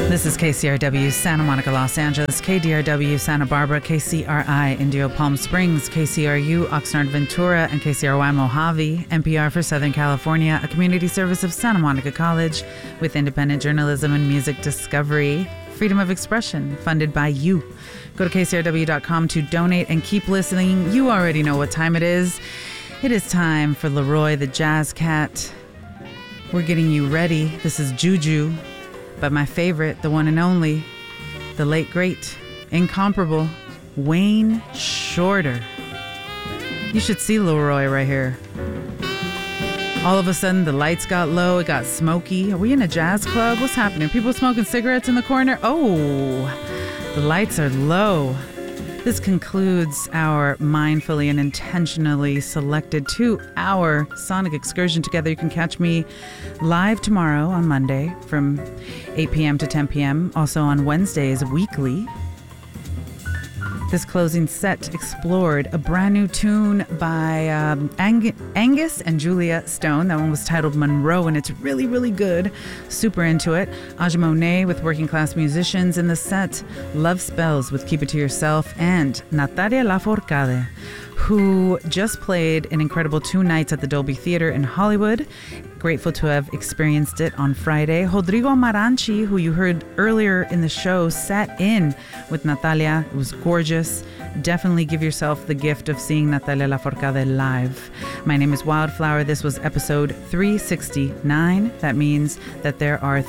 This is KCRW Santa Monica, Los Angeles, KDRW Santa Barbara, KCRI Indio Palm Springs, KCRU Oxnard Ventura, and KCRY Mojave, NPR for Southern California, a community service of Santa Monica College with independent journalism and music discovery. Freedom of expression, funded by you. Go to KCRW.com to donate and keep listening. You already know what time it is. It is time for Leroy the Jazz Cat. We're getting you ready. This is Juju. But my favorite, the one and only, the late, great, incomparable, Wayne Shorter. You should see Leroy right here. All of a sudden, the lights got low. It got smoky. Are we in a jazz club? What's happening? People smoking cigarettes in the corner? Oh, the lights are low. This concludes our mindfully and intentionally selected 2-hour sonic excursion together. You can catch me live tomorrow on Monday from 8 p.m. to 10 p.m. Also on Wednesdays weekly. This closing set explored a brand new tune by Angus and Julia Stone. That one was titled Monroe, and it's really, really good. Super into it. Aja Monet with Working Class Musicians in the set. Love Spells with Keep It To Yourself. And Natalia Lafourcade, who just played an incredible 2 nights at the Dolby Theater in Hollywood. Grateful to have experienced it on Friday. Rodrigo Amaranchi, who you heard earlier in the show, sat in with Natalia. It was gorgeous. Definitely give yourself the gift of seeing Natalia Lafourcade live. My name is Wildflower. This was episode 369. That means that there are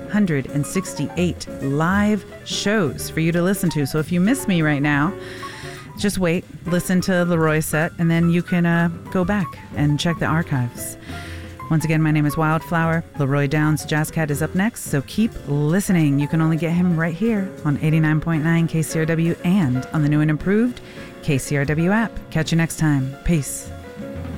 368 live shows for you to listen to. So if you miss me right now, just wait, listen to Leroy's set, and then you can go back and check the archives. Once again, my name is Wildflower. Leroy Downs Jazz Cat is up next, so keep listening. You can only get him right here on 89.9 KCRW and on the new and improved KCRW app. Catch you next time. Peace.